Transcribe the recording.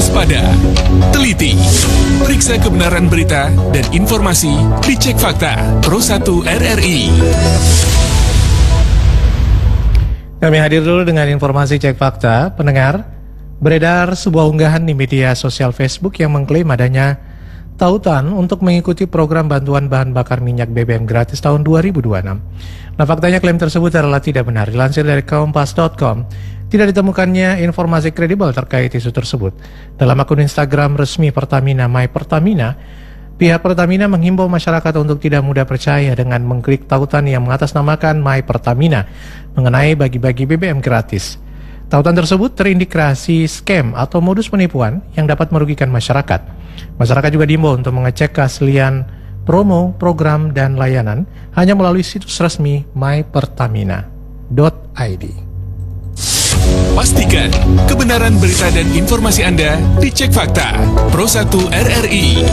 waspada, teliti, periksa kebenaran berita dan informasi, dicek fakta Pro 1 RRI. Kami hadir dulu dengan informasi cek fakta. Pendengar, beredar sebuah unggahan di media sosial Facebook yang mengklaim adanya tautan untuk mengikuti program bantuan bahan bakar minyak BBM gratis tahun 2026. Nah, faktanya klaim tersebut adalah tidak benar. Dilansir dari kompas.com, tidak ditemukannya informasi kredibel terkait isu tersebut. Dalam akun Instagram resmi Pertamina My Pertamina, pihak Pertamina menghimbau masyarakat untuk tidak mudah percaya dengan mengklik tautan yang mengatasnamakan My Pertamina mengenai bagi-bagi BBM gratis. Tautan tersebut terindikasi scam atau modus penipuan yang dapat merugikan masyarakat. Masyarakat juga diimbau untuk mengecek keaslian promo, program, dan layanan hanya melalui situs resmi mypertamina.id. Pastikan kebenaran berita dan informasi Anda dicek fakta Pro 1 RRI.